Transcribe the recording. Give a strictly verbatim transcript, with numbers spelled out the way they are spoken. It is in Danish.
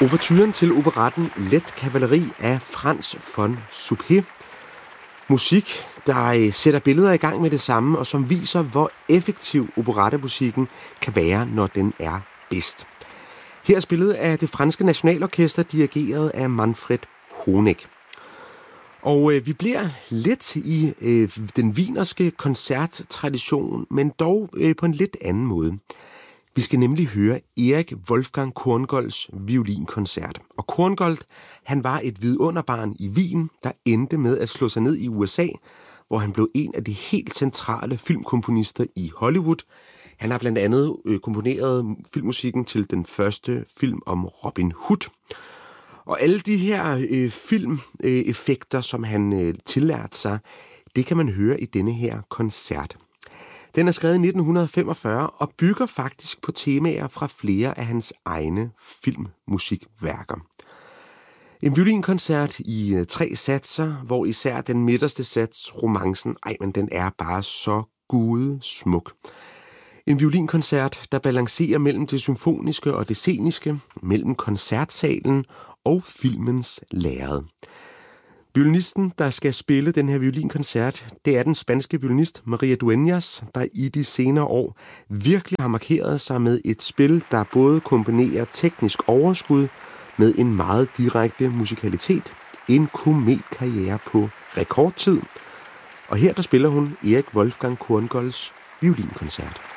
Ouverturen til operetten Let Kavaleri af Franz von Suppé. Musik, der sætter billeder i gang med det samme, og som viser, hvor effektiv operettemusikken kan være, når den er bedst. Her er spillet af det franske nationalorkester, dirigeret af Manfred Honeck. Og øh, vi bliver lidt i øh, den wienerske koncerttradition, men dog øh, på en lidt anden måde. Vi skal nemlig høre Erik Wolfgang Korngolds violinkoncert. Og Korngold, han var et vidunderbarn i Wien, der endte med at slå sig ned i U S A, hvor han blev en af de helt centrale filmkomponister i Hollywood. Han har blandt andet øh, komponeret filmmusikken til den første film om Robin Hood. Og alle de her øh, filmeffekter, øh, som han øh, tillærte sig, det kan man høre i denne her koncert. Den er skrevet i nitten femogfyrre og bygger faktisk på temaer fra flere af hans egne filmmusikværker. En violinkoncert i øh, tre satser, hvor især den midterste sats, romancen, ej, men den er bare så gudesmuk. En violinkoncert, der balancerer mellem det symfoniske og det sceniske, mellem koncertsalen og filmens lærred. Violinisten, der skal spille den her violinkoncert, det er den spanske violinist Maria Dueñas, der i de senere år virkelig har markeret sig med et spil, der både kombinerer teknisk overskud med en meget direkte musikalitet. En kometkarriere på rekordtid. Og her der spiller hun Erik Wolfgang Korngolds violinkoncert.